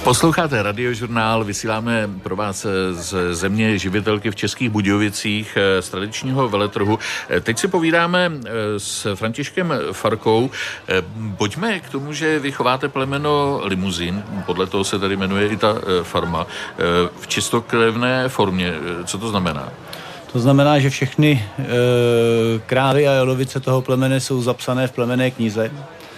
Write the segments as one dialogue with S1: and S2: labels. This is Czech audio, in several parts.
S1: Posloucháte Radiožurnál, vysíláme pro vás z země živitelky v Českých Budějovicích z tradičního veletrhu. Teď si povídáme s Františkem Farkou. Pojďme k tomu, že vy chováte plemeno limuzín, podle toho se tady jmenuje i ta farma, v čistokrevné formě. Co to znamená?
S2: To znamená, že všechny krávy a jalovice toho plemene jsou zapsané v plemenné knize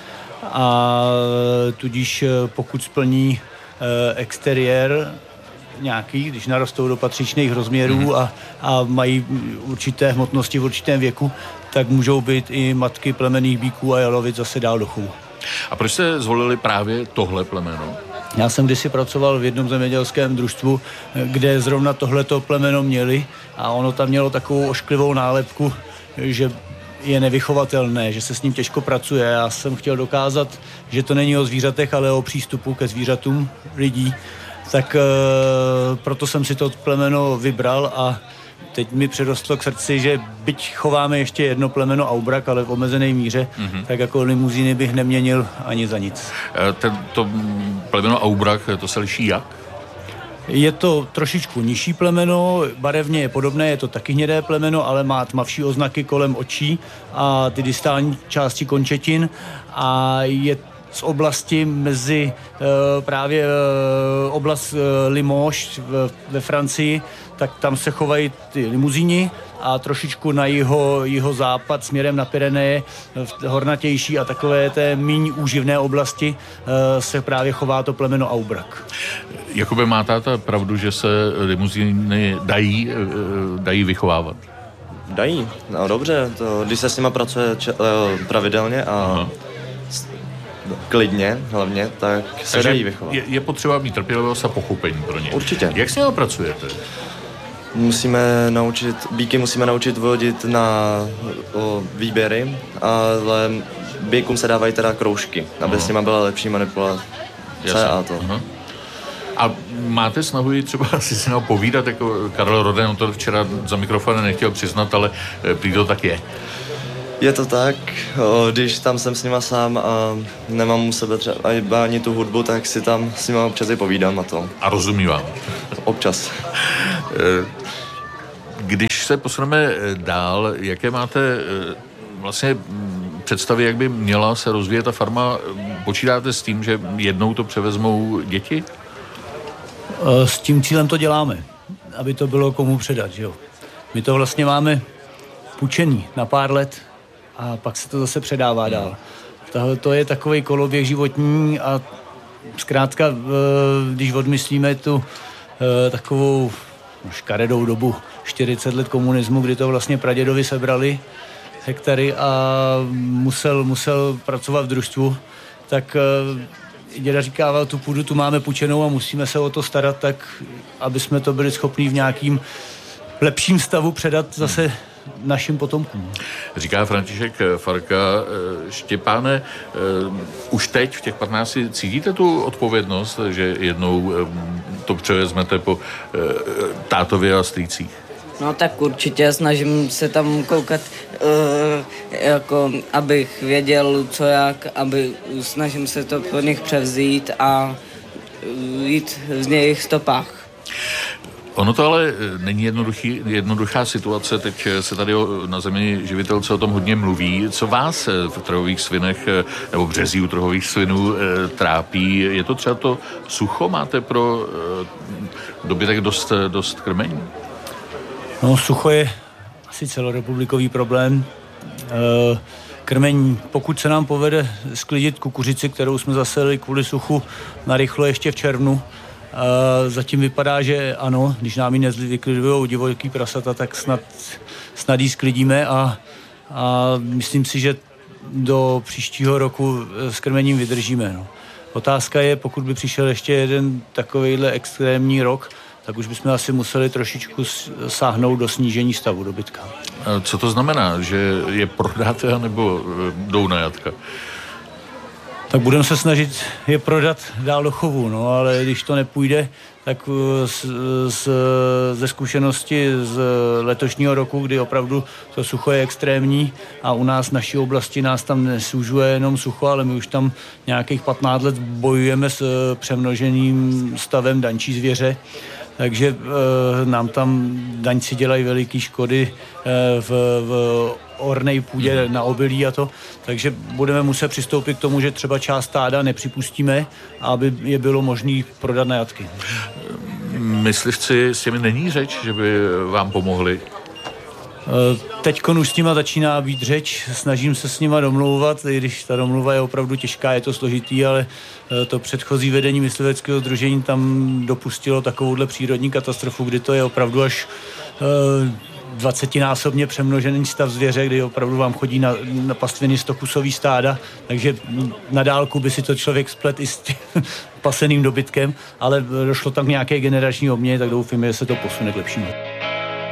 S2: a tudíž pokud splní exteriér nějaký, když narostou do patřičných rozměrů a mají určité hmotnosti v určitém věku, tak můžou být i matky plemenných býků a jalovic zase dál do chovu.
S1: A proč jste zvolili právě tohle plemeno?
S2: Já jsem kdysi pracoval v jednom zemědělském družstvu, kde zrovna tohleto plemeno měli a ono tam mělo takovou ošklivou nálepku, že je nevychovatelné, že se s ním těžko pracuje. Já jsem chtěl dokázat, že to není o zvířatech, ale o přístupu ke zvířatům lidí. Tak proto jsem si to plemeno vybral a teď mi přirostlo k srdci, že byť chováme ještě jedno plemeno Aubrak, ale v omezené míře, tak jako limuzíny bych neměnil ani za nic.
S1: To plemeno Aubrak, to se liší jak?
S2: Je to trošičku nižší plemeno, barevně je podobné, je to taky hnědé plemeno, ale má tmavší oznaky kolem očí a ty distální části končetin a je z oblasti mezi právě oblast Limoges ve Francii, tak tam se chovají ty limuzíni a trošičku na jihozápad směrem na Pyreneje v hornatější a takové té míň úživné oblasti se právě chová to plemeno Aubrak.
S1: Jakube, má táta pravdu, že se limuzíny dají vychovávat?
S3: Dají, no dobře, když se s nima pracuje pravidelně a klidně hlavně, tak se dají vychovat.
S1: Je potřeba mít trpělivost a pochopení pro ně.
S3: Určitě.
S1: Jak s nimi pracujete?
S3: Býky musíme naučit vodit na výběry, ale býkům se dávají teda kroužky, aby s nima byla lepší manipulace a to.
S1: A máte snahu i třeba si s ním povídat, jako Karel Roden, on to včera za mikrofonem nechtěl přiznat, ale prý to tak je.
S3: Je to tak, když tam jsem s nima sám a nemám u sebe třeba ani tu hudbu, tak si tam s nima občas i povídám a to.
S1: A rozumí vám?
S3: Občas.
S1: Když se posuneme dál, jaké máte vlastně představy, jak by měla se rozvíjet ta farma? Počítáte s tím, že jednou to převezmou děti?
S2: S tím cílem to děláme, aby to bylo komu předat, že jo. My to vlastně máme půjčený na pár let a pak se to zase předává dál. Tohle to je takovej koloběh životní a zkrátka, když odmyslíme tu takovou škaredou dobu 40 let komunismu, kdy to vlastně pradědovi sebrali hektary a musel pracovat v družstvu, tak děda říkával, tu půdu tu máme půjčenou a musíme se o to starat tak, aby jsme to byli schopní v nějakým lepším stavu předat zase našim potomkům.
S1: Říká František Farka. Štěpáne, už teď v těch 15 cítíte tu odpovědnost, že jednou to převezmete po tátově a strýcích?
S4: No tak určitě snažím se tam koukat, jako abych věděl co jak, snažím se to po nich převzít a jít v jejich stopách.
S1: Ono to ale není jednoduchá situace, teď se tady na Zemi živitelce o tom hodně mluví. Co vás v trhových svinech nebo březí u trhových svinů trápí? Je to třeba to sucho? Máte pro dobytek dost krmení?
S2: No, sucho je asi celorepublikový problém. Krmení, pokud se nám povede sklidit kukuřici, kterou jsme zaseli kvůli suchu narychlo ještě v červnu, zatím vypadá, že ano, když nám ji nevyklidujou divoký prasata, tak snad ji sklidíme a myslím si, že do příštího roku s krmením vydržíme. No. Otázka je, pokud by přišel ještě jeden takovejhle extrémní rok, tak už bychom asi museli trošičku sáhnout do snížení stavu dobytka.
S1: A co to znamená? Že je prodáte, nebo jdou na jatka?
S2: Tak budeme se snažit je prodat dál do chovu, no, ale když to nepůjde, tak ze zkušenosti z letošního roku, kdy opravdu to sucho je extrémní a u nás v naší oblasti nás tam nesúžuje jenom sucho, ale my už tam nějakých 15 let bojujeme s přemnoženým stavem daňčí zvěře, takže nám tam daňci dělají veliké škody v ornej půdě na obilí a to, takže budeme muset přistoupit k tomu, že třeba část stáda nepřipustíme, aby je bylo možné prodat na jatky.
S1: Myslivci, s těmi není řeč, že by vám pomohli?
S2: Teďko už s nima začíná být řeč, snažím se s nima domlouvat, i když ta domluva je opravdu těžká, je to složitý, ale to předchozí vedení mysliveckého sdružení tam dopustilo takovouhle přírodní katastrofu, kdy to je opravdu až 20násobně přemnožený stav zvěře, kdy opravdu vám chodí na pastviny 100kusový stáda, takže na dálku by si to člověk splet i s tím paseným dobytkem, ale došlo tam k nějaké generační obměně, tak doufám, že se to posune k lepšímu.